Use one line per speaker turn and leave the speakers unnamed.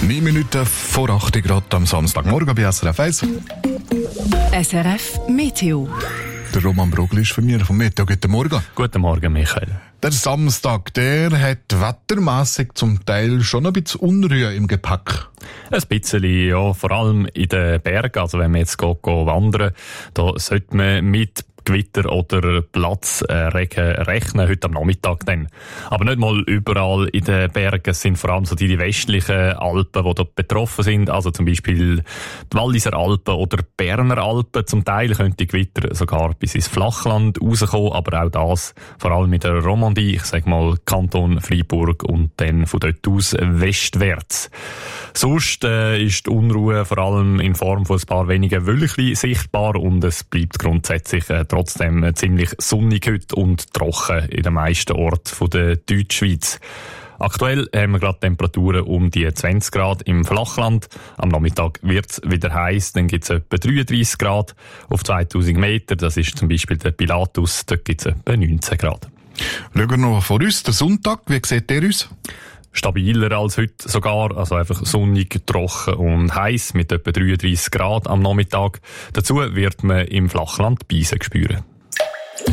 9 Minuten vor 8 Grad am Samstagmorgen bei SRF 1.
SRF Meteo.
Der Roman Brogli ist von mir, vom Meteo. Guten Morgen.
Guten Morgen, Michael.
Der Samstag, der hat wettermässig zum Teil schon ein bisschen Unruhe im Gepäck.
Ein bisschen, ja, vor allem in den Bergen. Also wenn man jetzt geht wandern, da sollte man mit Gewitter oder Platzregen rechnen, heute am Nachmittag dann. Aber nicht mal überall in den Bergen. Es sind vor allem so die westlichen Alpen, die dort betroffen sind. Also zum Beispiel die Walliser Alpen oder Berner Alpen. Zum Teil könnte die Gewitter sogar bis ins Flachland rauskommen, aber auch das vor allem in der Romandie, ich sage mal Kanton Freiburg und dann von dort aus westwärts. Sonst ist die Unruhe vor allem in Form von ein paar wenigen Wölkchen sichtbar und es bleibt grundsätzlich trotzdem ziemlich sonnig heute und trocken in den meisten Orten der Deutschschweiz. Aktuell haben wir gerade Temperaturen um die 20 Grad im Flachland. Am Nachmittag wird es wieder heiß, dann gibt es etwa 33 Grad auf 2000 Meter. Das ist zum Beispiel der Pilatus, dort gibt es etwa 19 Grad.
Schauen wir noch vor uns, der Sonntag, wie sieht der aus?
Stabiler als heute sogar, also einfach sonnig, trocken und heiß mit etwa 33 Grad am Nachmittag. Dazu wird man im Flachland Beisen spüren.